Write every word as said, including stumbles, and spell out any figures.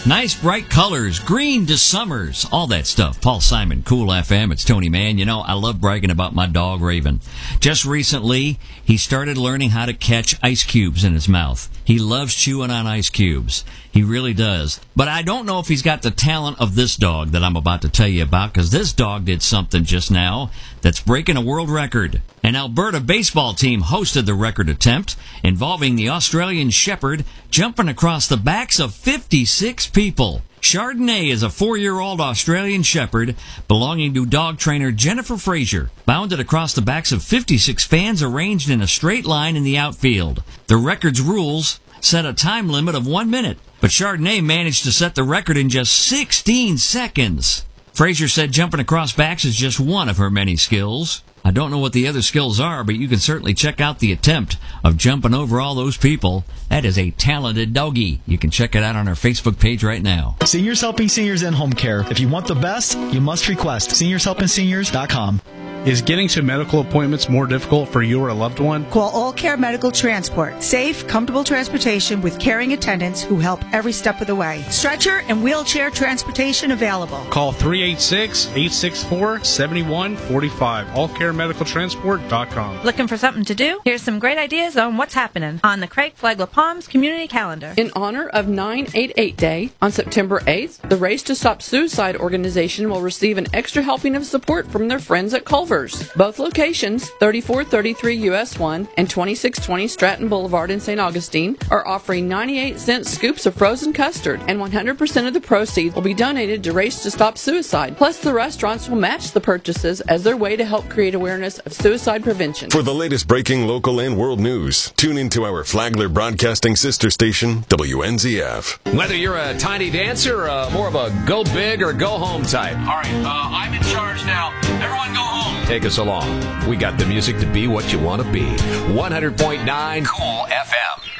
Nice bright colors, green to summers, all that stuff. Paul Simon, Cool F M. It's Tony Mann. You know, I love bragging about my dog, Raven. Just recently, he started learning how to catch ice cubes in his mouth. He loves chewing on ice cubes. He really does. But I don't know if he's got the talent of this dog that I'm about to tell you about, because this dog did something just now that's breaking a world record. An Alberta baseball team hosted the record attempt involving the Australian Shepherd jumping across the backs of fifty-six people. Chardonnay is a four-year-old Australian Shepherd belonging to dog trainer Jennifer Fraser, bounded across the backs of fifty-six fans arranged in a straight line in the outfield. The record's rules set a time limit of one minute, but Chardonnay managed to set the record in just sixteen seconds. Fraser said jumping across backs is just one of her many skills. I don't know what the other skills are, but you can certainly check out the attempt of jumping over all those people. That is a talented doggy. You can check it out on our Facebook page right now. Seniors Helping Seniors in Home Care. If you want the best, you must request seniors helping seniors dot com. Is getting to medical appointments more difficult for you or a loved one? Call All Care Medical Transport. Safe, comfortable transportation with caring attendants who help every step of the way. Stretcher and wheelchair transportation available. Call three eight six, eight six four, seven one four five. all care medical transport dot com. Looking for something to do? Here's some great ideas on what's happening on the Craig Flagler Palms Community Calendar. In honor of nine eight eight Day, on September eighth, the Race to Stop Suicide organization will receive an extra helping of support from their friends at Culver's. Both locations, thirty-four thirty-three U S one and twenty-six twenty Stratton Boulevard in Saint Augustine, are offering ninety-eight cent scoops of frozen custard, and one hundred percent of the proceeds will be donated to Race to Stop Suicide. Plus, the restaurants will match the purchases as their way to help create awareness of suicide prevention. For the latest breaking local and world news, tune into our Flagler Broadcasting sister station, W N Z F. Whether you're a tiny dancer or uh, more of a go big or go home type. All right, uh, I'm in charge now. Everyone go home. Take us along. We got the music to be what you want to be. one hundred point nine Cool F M.